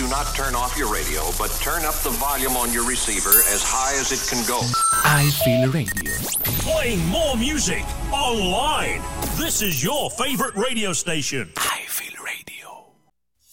not turn off your radio, but turn up the volume on your receiver as high as it can go. I Feel Radio. Playing more music online. This is your favorite radio station.